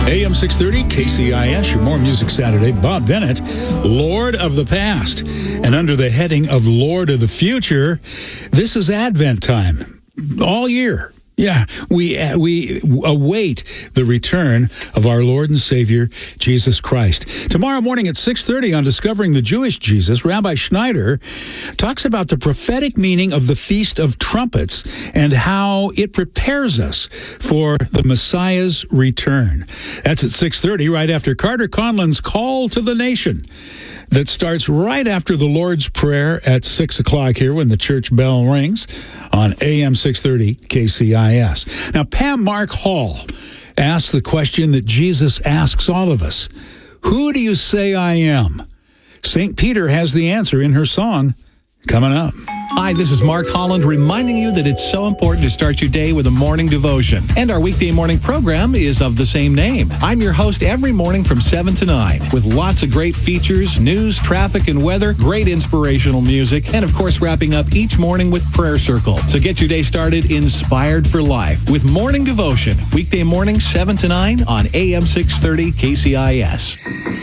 AM 630, KCIS, your More Music Saturday. Bob Bennett, Lord of the Past. And under the heading of Lord of the Future, this is Advent time. All year. Yeah, we await the return of our Lord and Savior, Jesus Christ. Tomorrow morning at 6:30 on Discovering the Jewish Jesus, Rabbi Schneider talks about the prophetic meaning of the Feast of Trumpets and how it prepares us for the Messiah's return. That's at 6:30, right after Carter Conlon's Call to the Nation. That starts right after the Lord's Prayer at 6 o'clock here when the church bell rings on AM 630 KCIS. Now, Pam Mark Hall asks the question that Jesus asks all of us. Who do you say I am? St. Peter has the answer in her song coming up. Hi, this is Mark Holland reminding you that it's so important to start your day with a morning devotion. And our weekday morning program is of the same name. I'm your host every morning from 7 to 9 with lots of great features, news, traffic, and weather, great inspirational music, and of course wrapping up each morning with Prayer Circle. So get your day started inspired for life with Morning Devotion. Weekday morning 7 to 9 on AM 630 KCIS.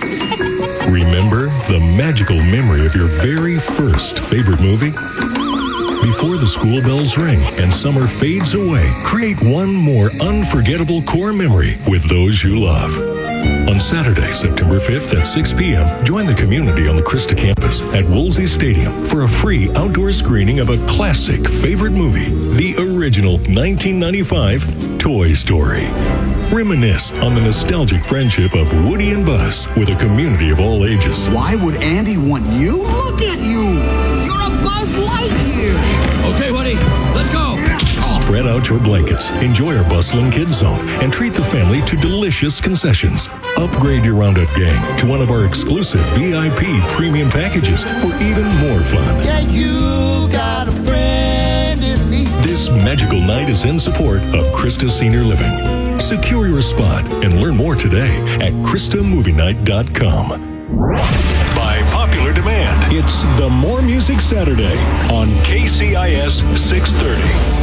Remember the magical memory of your very first favorite movie? Before the school bells ring and summer fades away, create one more unforgettable core memory with those you love. On Saturday, September 5th at 6 p.m., join the community on the Christa campus at Woolsey Stadium for a free outdoor screening of a classic favorite movie, the original 1995 Toy Story. Reminisce on the nostalgic friendship of Woody and Buzz with a community of all ages. Why would Andy want you? Look at you! You're a Buzz Lightyear! Okay, Woody, let's go! Spread out your blankets, enjoy our bustling kids zone, and treat the family to delicious concessions. Upgrade your Roundup gang to one of our exclusive VIP premium packages for even more fun. Yeah, you got a friend in me. This magical night is in support of Christa Senior Living. Secure your spot and learn more today at ChristaMovieNight.com. By popular demand, it's the More Music Saturday on KCIS 630.